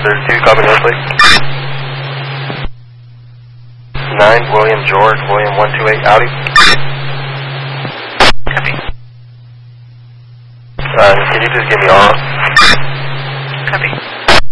32, copy Northlake. 9, William George, William 128, Audi. Copy. Can you just give me R? Copy.